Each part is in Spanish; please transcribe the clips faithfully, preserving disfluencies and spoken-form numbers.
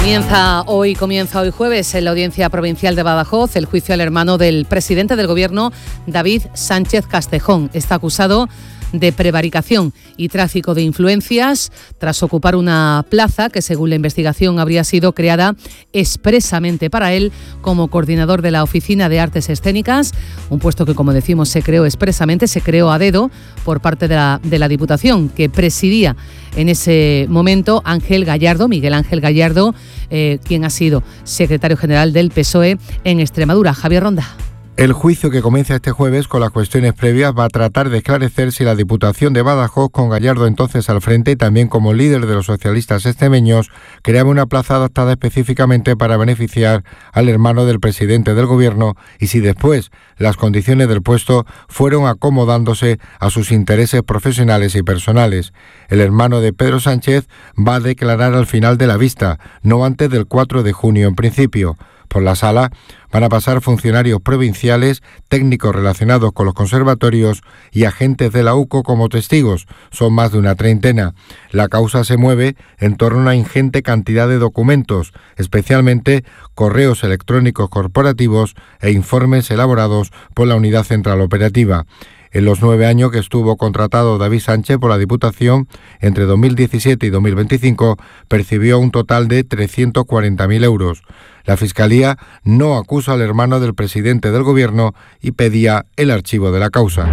Comienza hoy, comienza hoy jueves en la Audiencia Provincial de Badajoz el juicio al hermano del presidente del Gobierno, David Sánchez Castejón. Está acusado de prevaricación y tráfico de influencias tras ocupar una plaza que, según la investigación, habría sido creada expresamente para él como coordinador de la Oficina de Artes Escénicas, un puesto que, como decimos, se creó expresamente, se creó a dedo por parte de la, de la Diputación, que presidía en ese momento Ángel Gallardo, Miguel Ángel Gallardo, eh, quien ha sido secretario general del P S O E en Extremadura. Javier Ronda. El juicio, que comienza este jueves con las cuestiones previas, va a tratar de esclarecer si la Diputación de Badajoz, con Gallardo entonces al frente y también como líder de los socialistas extremeños, creaba una plaza adaptada específicamente para beneficiar al hermano del presidente del Gobierno, y si después las condiciones del puesto fueron acomodándose a sus intereses profesionales y personales. El hermano de Pedro Sánchez va a declarar al final de la vista, no antes del cuatro de junio en principio. Por la sala van a pasar funcionarios provinciales, técnicos relacionados con los conservatorios y agentes de la U C O como testigos. Son más de una treintena. La causa se mueve en torno a una ingente cantidad de documentos, especialmente correos electrónicos corporativos e informes elaborados por la Unidad Central Operativa. En los nueve años que estuvo contratado David Sánchez por la Diputación, entre dos mil diecisiete y dos mil veinticinco, percibió un total de trescientos cuarenta mil euros. La Fiscalía no acusa al hermano del presidente del Gobierno y pedía el archivo de la causa.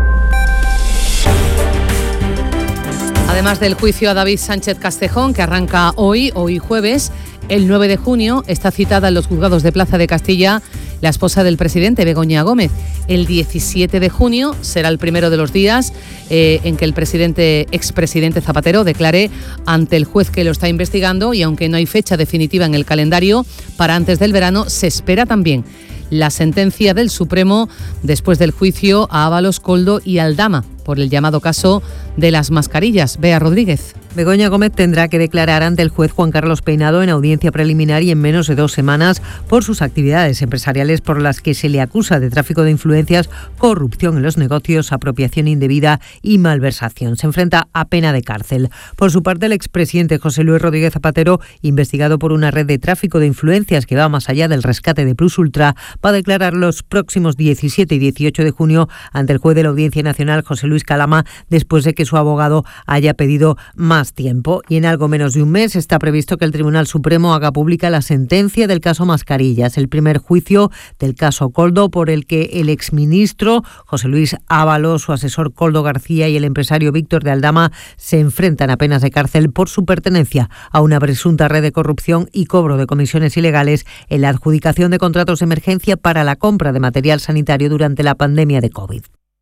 Además del juicio a David Sánchez Castejón, que arranca hoy, hoy jueves, el nueve de junio está citada en los juzgados de Plaza de Castilla la esposa del presidente, Begoña Gómez. El diecisiete de junio será el primero de los días eh, en que el presidente, expresidente Zapatero declare ante el juez que lo está investigando, y aunque no hay fecha definitiva en el calendario para antes del verano, se espera también la sentencia del Supremo después del juicio a Ábalos, Koldo y Aldama por el llamado caso de las mascarillas. Bea Rodríguez. Begoña Gómez tendrá que declarar ante el juez Juan Carlos Peinado en audiencia preliminar y en menos de dos semanas por sus actividades empresariales, por las que se le acusa de tráfico de influencias, corrupción en los negocios, apropiación indebida y malversación. Se enfrenta a pena de cárcel. Por su parte, el expresidente José Luis Rodríguez Zapatero, investigado por una red de tráfico de influencias que va más allá del rescate de Plus Ultra, va a declarar los próximos diecisiete y dieciocho de junio ante el juez de la Audiencia Nacional, José Luis Calama, después de que su abogado haya pedido más tiempo. Y en algo menos de un mes está previsto que el Tribunal Supremo haga pública la sentencia del caso Mascarillas, el primer juicio del caso Koldo, por el que el exministro José Luis Ábalos, su asesor Koldo García y el empresario Víctor de Aldama se enfrentan a penas de cárcel por su pertenencia a una presunta red de corrupción y cobro de comisiones ilegales en la adjudicación de contratos de emergencia para la compra de material sanitario durante la pandemia de COVID.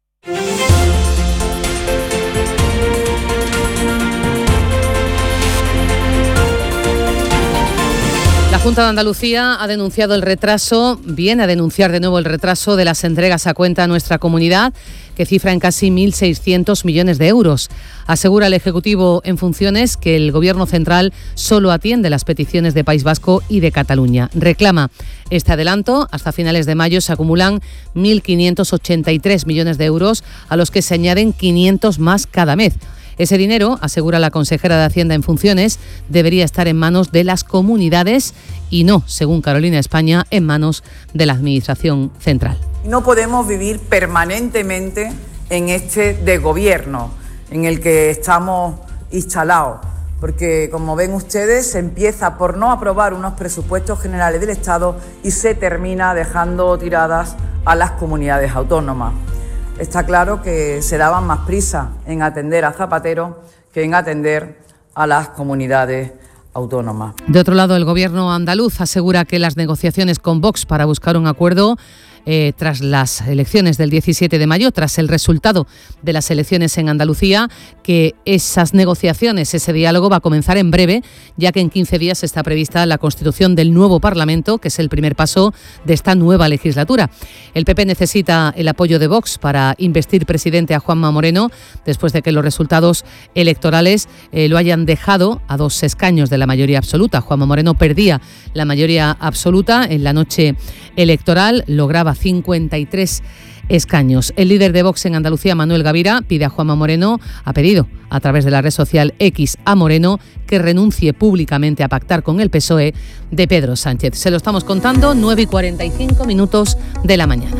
La Junta de Andalucía ha denunciado el retraso, viene a denunciar de nuevo el retraso de las entregas a cuenta a nuestra comunidad, que cifra en casi mil seiscientos millones de euros. Asegura el Ejecutivo en funciones que el Gobierno central solo atiende las peticiones de País Vasco y de Cataluña. Reclama este adelanto. Hasta finales de mayo se acumulan mil quinientos ochenta y tres millones de euros, a los que se añaden quinientos más cada mes. Ese dinero, asegura la consejera de Hacienda en funciones, debería estar en manos de las comunidades y no, según Carolina España, en manos de la Administración central. No podemos vivir permanentemente en este desgobierno en el que estamos instalados, porque, como ven ustedes, se empieza por no aprobar unos presupuestos generales del Estado y se termina dejando tiradas a las comunidades autónomas. Está claro que se daban más prisa en atender a Zapatero que en atender a las comunidades autónomas. De otro lado, el Gobierno andaluz asegura que las negociaciones con Vox para buscar un acuerdo Eh, tras las elecciones del diecisiete de mayo, tras el resultado de las elecciones en Andalucía, que esas negociaciones, ese diálogo va a comenzar en breve, ya que en quince días está prevista la constitución del nuevo Parlamento, que es el primer paso de esta nueva legislatura. El P P necesita el apoyo de Vox para investir presidente a Juanma Moreno, después de que los resultados electorales eh, lo hayan dejado a dos escaños de la mayoría absoluta. Juanma Moreno perdía la mayoría absoluta en la noche electoral, lograba cincuenta y tres escaños. El líder de Vox en Andalucía, Manuel Gavira, pide a Juanma Moreno, ha pedido a través de la red social X a Moreno que renuncie públicamente a pactar con el P S O E de Pedro Sánchez. Se lo estamos contando, nueve y cuarenta y cinco minutos de la mañana.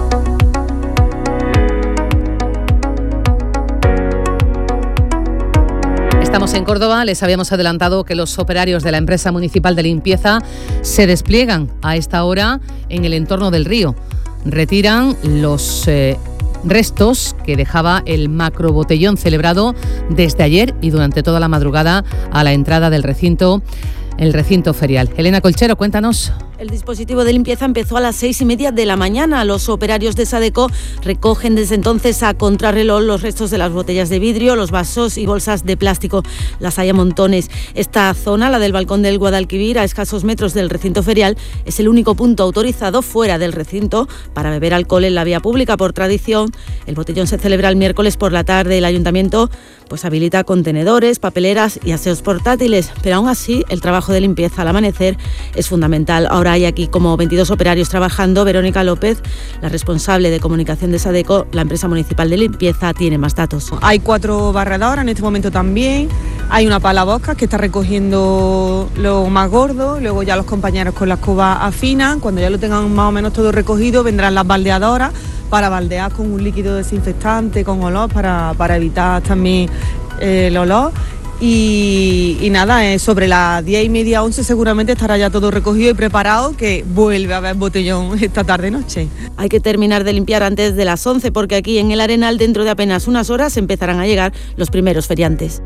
Estamos en Córdoba, les habíamos adelantado que los operarios de la empresa municipal de limpieza se despliegan a esta hora en el entorno del río. Retiran los eh, restos que dejaba el macrobotellón celebrado desde ayer y durante toda la madrugada a la entrada del recinto, el recinto ferial. Elena Colchero, cuéntanos. El dispositivo de limpieza empezó a las seis y media de la mañana. Los operarios de SADECO recogen desde entonces a contrarreloj los restos de las botellas de vidrio, los vasos y bolsas de plástico. Las hay a montones. Esta zona, la del balcón del Guadalquivir, a escasos metros del recinto ferial, es el único punto autorizado fuera del recinto para beber alcohol en la vía pública. Por tradición, el botellón se celebra el miércoles por la tarde. El ayuntamiento pues habilita contenedores, papeleras y aseos portátiles, pero aún así el trabajo de limpieza al amanecer es fundamental. Ahora hay aquí como veintidós operarios trabajando. Verónica López, la responsable de comunicación de SADECO, la empresa municipal de limpieza, tiene más datos. Hay cuatro barredoras en este momento también, hay una palabosca que está recogiendo lo más gordo, luego ya los compañeros con la escoba afinan, cuando ya lo tengan más o menos todo recogido vendrán las baldeadoras para baldear con un líquido desinfectante, con olor, para, para evitar también eh, el olor. Y, y nada, eh, sobre las diez y media, once seguramente estará ya todo recogido y preparado, que vuelve a haber botellón esta tarde-noche. Hay que terminar de limpiar antes de las once porque aquí en el Arenal dentro de apenas unas horas empezarán a llegar los primeros feriantes.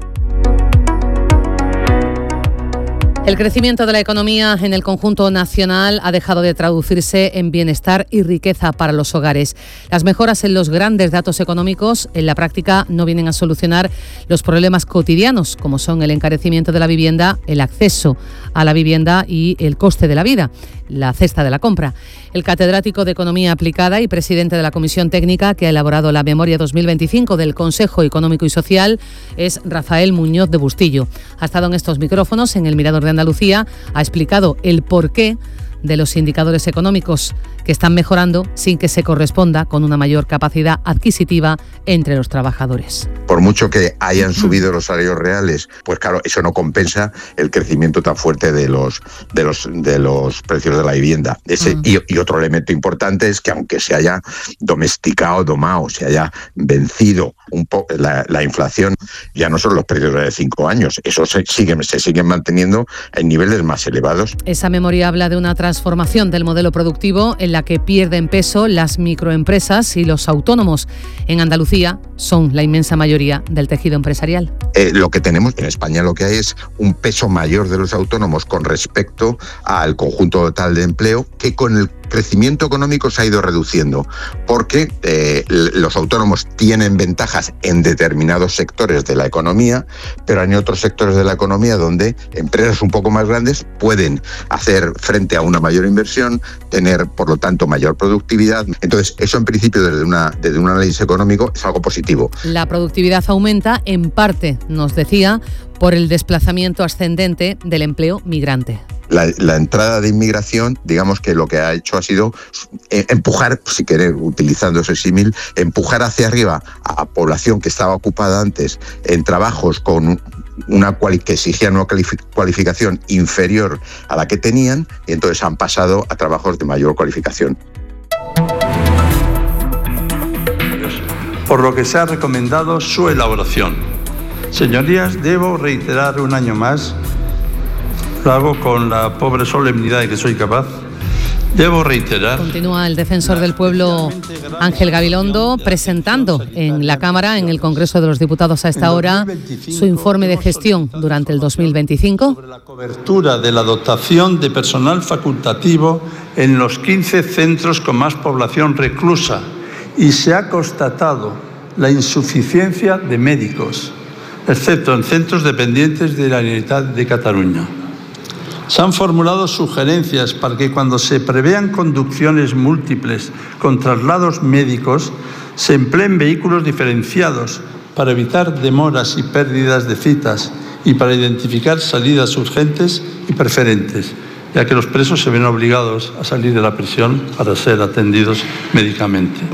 El crecimiento de la economía en el conjunto nacional ha dejado de traducirse en bienestar y riqueza para los hogares. Las mejoras en los grandes datos económicos en la práctica no vienen a solucionar los problemas cotidianos, como son el encarecimiento de la vivienda, el acceso a la vivienda y el coste de la vida, la cesta de la compra. El catedrático de Economía Aplicada y presidente de la Comisión Técnica que ha elaborado la Memoria dos mil veinticinco del Consejo Económico y Social es Rafael Muñoz de Bustillo. Ha estado en estos micrófonos en el Mirador de Andalucía, ha explicado el porqué de los indicadores económicos que están mejorando sin que se corresponda con una mayor capacidad adquisitiva entre los trabajadores. Por mucho que hayan subido los salarios reales, pues claro, eso no compensa el crecimiento tan fuerte de los de los de los precios de la vivienda. Ese, uh-huh. y, y otro elemento importante es que aunque se haya domesticado, domado, se haya vencido un poco la, la inflación, ya no son los precios de cinco años, esos se siguen, se siguen manteniendo en niveles más elevados. Esa memoria habla de una transformación del modelo productivo en la que pierden peso las microempresas y los autónomos. En Andalucía son la inmensa mayoría del tejido empresarial. Eh, lo que tenemos en España, lo que hay es un peso mayor de los autónomos con respecto al conjunto total de empleo, que con el crecimiento económico se ha ido reduciendo, porque eh, los autónomos tienen ventajas en determinados sectores de la economía, pero hay otros sectores de la economía donde empresas un poco más grandes pueden hacer frente a una mayor inversión, tener por lo tanto mayor productividad. Entonces eso en principio desde, una, desde un análisis económico es algo positivo. La productividad aumenta en parte, nos decía, por el desplazamiento ascendente del empleo migrante. La, la entrada de inmigración, digamos que lo que ha hecho ha sido empujar, si querer, utilizando ese símil, empujar hacia arriba a población que estaba ocupada antes en trabajos con una cuali- que exigían una cualificación inferior a la que tenían, y entonces han pasado a trabajos de mayor cualificación. Por lo que se ha recomendado su elaboración. Señorías, debo reiterar un año más, lo hago con la pobre solemnidad de que soy capaz, debo reiterar... Continúa el defensor del pueblo Ángel Gabilondo presentando en la Cámara, en el Congreso de los Diputados a esta hora, su informe de gestión durante el dos mil veinticinco. Sobre la cobertura de la dotación de personal facultativo en los quince centros con más población reclusa, y se ha constatado la insuficiencia de médicos, excepto en centros dependientes de la Generalitat de Cataluña. Se han formulado sugerencias para que cuando se prevean conducciones múltiples con traslados médicos, se empleen vehículos diferenciados para evitar demoras y pérdidas de citas y para identificar salidas urgentes y preferentes, ya que los presos se ven obligados a salir de la prisión para ser atendidos médicamente.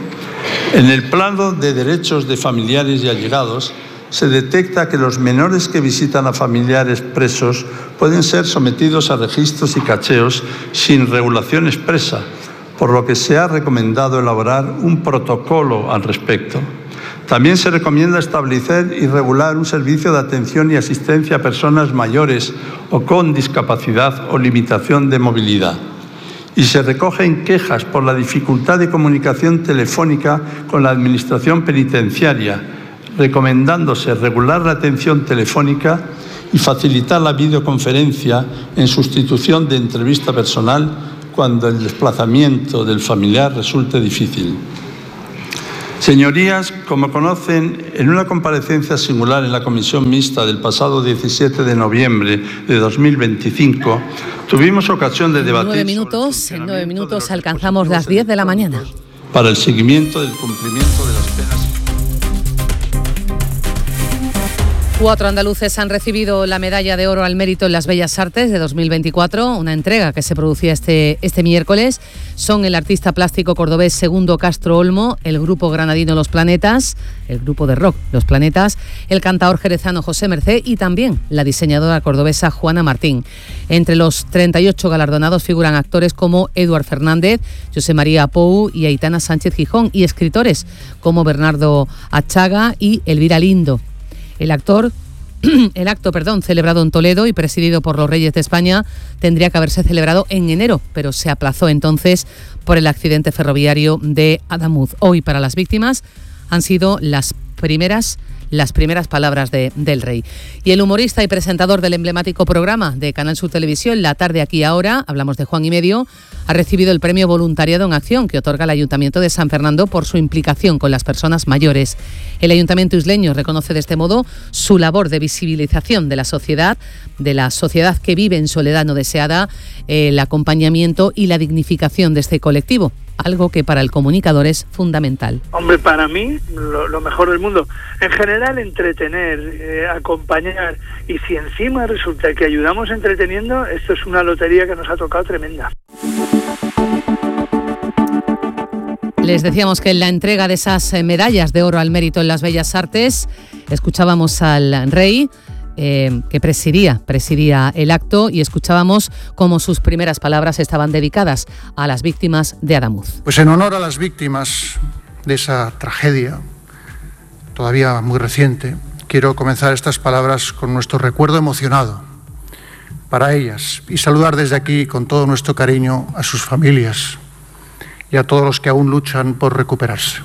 En el plano de derechos de familiares y allegados, se detecta que los menores que visitan a familiares presos pueden ser sometidos a registros y cacheos sin regulación expresa, por lo que se ha recomendado elaborar un protocolo al respecto. También se recomienda establecer y regular un servicio de atención y asistencia a personas mayores o con discapacidad o limitación de movilidad. Y se recogen quejas por la dificultad de comunicación telefónica con la Administración penitenciaria, recomendándose regular la atención telefónica y facilitar la videoconferencia en sustitución de entrevista personal cuando el desplazamiento del familiar resulte difícil. Señorías, como conocen, en una comparecencia singular en la Comisión Mixta del pasado diecisiete de noviembre de dos mil veinticinco, tuvimos ocasión de debatir... Nueve minutos, en nueve minutos alcanzamos las diez de la mañana. Para el seguimiento del cumplimiento de las penas. Cuatro andaluces han recibido la Medalla de Oro al Mérito en las Bellas Artes de dos mil veinticuatro, una entrega que se producía este, este miércoles. Son el artista plástico cordobés Segundo Castro Olmo, el grupo granadino Los Planetas, el grupo de rock Los Planetas, el cantaor jerezano José Mercé y también la diseñadora cordobesa Juana Martín. Entre los treinta y ocho galardonados figuran actores como Eduard Fernández, José María Pou y Aitana Sánchez Gijón, y escritores como Bernardo Achaga y Elvira Lindo. El actor, el acto, perdón, celebrado en Toledo y presidido por los Reyes de España, tendría que haberse celebrado en enero, pero se aplazó entonces por el accidente ferroviario de Adamuz. Hoy, para las víctimas, han sido las primeras las primeras palabras de, del rey. Y el humorista y presentador del emblemático programa de Canal Sur Televisión, La Tarde Aquí Ahora, hablamos de Juan y Medio, ha recibido el premio Voluntariado en Acción que otorga el Ayuntamiento de San Fernando por su implicación con las personas mayores. El Ayuntamiento isleño reconoce de este modo su labor de visibilización de la sociedad, de la sociedad que vive en soledad no deseada, el acompañamiento y la dignificación de este colectivo, algo que para el comunicador es fundamental. Hombre, para mí, lo, lo mejor del mundo. En general, entretener, eh, acompañar, y si encima resulta que ayudamos entreteniendo, esto es una lotería que nos ha tocado tremenda. Les decíamos que en la entrega de esas medallas de oro al mérito en las Bellas Artes, escuchábamos al rey, Eh, que presidía, presidía el acto, y escuchábamos cómo sus primeras palabras estaban dedicadas a las víctimas de Adamuz. Pues en honor a las víctimas de esa tragedia, todavía muy reciente, quiero comenzar estas palabras con nuestro recuerdo emocionado para ellas y saludar desde aquí con todo nuestro cariño a sus familias y a todos los que aún luchan por recuperarse.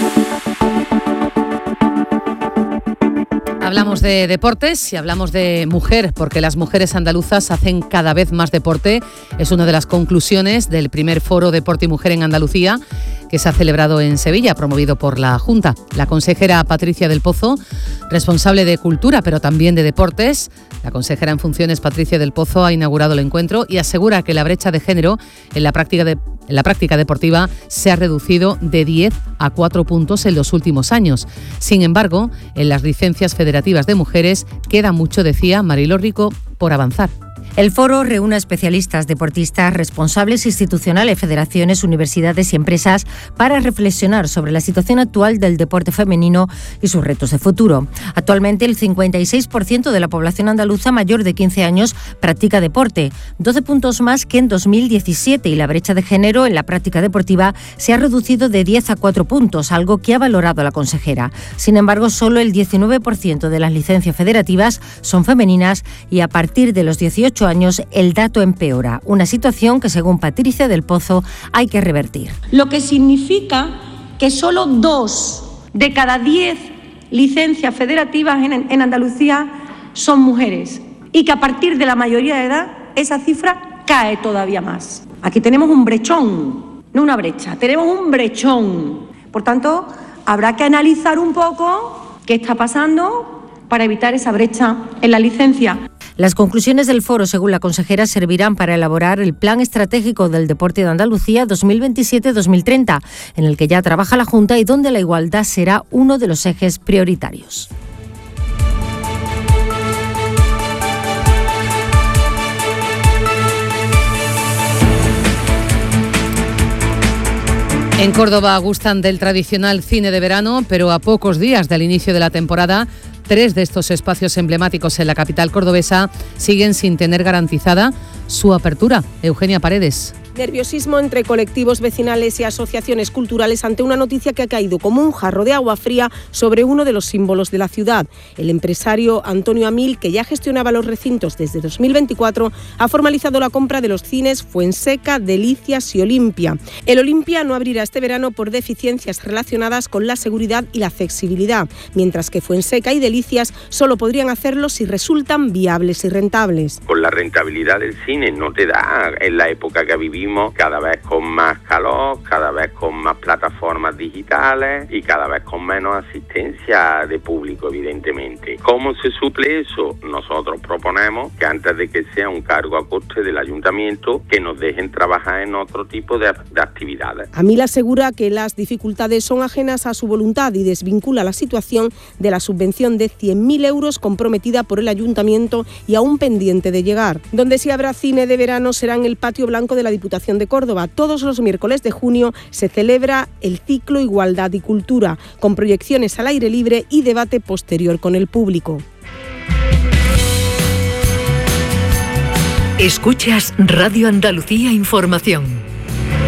Hablamos de deportes y hablamos de mujer, porque las mujeres andaluzas hacen cada vez más deporte. Es una de las conclusiones del primer foro Deporte y Mujer en Andalucía, que se ha celebrado en Sevilla, promovido por la Junta. La consejera Patricia del Pozo, responsable de Cultura, pero también de Deportes, la consejera en funciones Patricia del Pozo, ha inaugurado el encuentro y asegura que la brecha de género en la práctica de En la práctica deportiva se ha reducido de diez a cuatro puntos en los últimos años. Sin embargo, en las licencias federativas de mujeres queda mucho, decía Mariló Rico, por avanzar. El foro reúne a especialistas, deportistas, responsables institucionales, federaciones, universidades y empresas para reflexionar sobre la situación actual del deporte femenino y sus retos de futuro. Actualmente, el cincuenta y seis por ciento de la población andaluza mayor de quince años practica deporte, doce puntos más que en dos mil diecisiete, y la brecha de género en la práctica deportiva se ha reducido de diez a cuatro puntos, algo que ha valorado la consejera. Sin embargo, solo el diecinueve por ciento de las licencias federativas son femeninas y a partir de los dieciocho años el dato empeora, una situación que, según Patricia del Pozo, hay que revertir. Lo que significa que solo dos de cada diez licencias federativas en, en Andalucía son mujeres, y que a partir de la mayoría de edad esa cifra cae todavía más. Aquí tenemos un brechón, no una brecha, tenemos un brechón. Por tanto, habrá que analizar un poco qué está pasando para evitar esa brecha en la licencia. Las conclusiones del foro, según la consejera, servirán para elaborar el Plan Estratégico del Deporte de Andalucía dos mil veintisiete dos mil treinta, en el que ya trabaja la Junta y donde la igualdad será uno de los ejes prioritarios. En Córdoba gustan del tradicional cine de verano, pero a pocos días del inicio de la temporada, tres de estos espacios emblemáticos en la capital cordobesa siguen sin tener garantizada su apertura. Eugenia Paredes. Nerviosismo entre colectivos vecinales y asociaciones culturales ante una noticia que ha caído como un jarro de agua fría sobre uno de los símbolos de la ciudad. El empresario Antonio Amil, que ya gestionaba los recintos desde dos mil veinticuatro, ha formalizado la compra de los cines Fuenseca, Delicias y Olimpia. El Olimpia no abrirá este verano por deficiencias relacionadas con la seguridad y la accesibilidad, mientras que Fuenseca y Delicias solo podrían hacerlo si resultan viables y rentables. Con la rentabilidad del cine no te da en la época que vivimos, cada vez con más calor, cada vez con más plataformas digitales y cada vez con menos asistencia de público, evidentemente. ¿Cómo se suple eso? Nosotros proponemos que antes de que sea un cargo a coste del ayuntamiento, que nos dejen trabajar en otro tipo de, de actividades. Amil asegura que las dificultades son ajenas a su voluntad y desvincula la situación de la subvención de cien mil euros comprometida por el ayuntamiento y aún pendiente de llegar. Donde sí habrá cine de verano será en el Patio Blanco de la Diputación de Córdoba. Todos los miércoles de junio se celebra el ciclo Igualdad y Cultura, con proyecciones al aire libre y debate posterior con el público. Escuchas Radio Andalucía Información.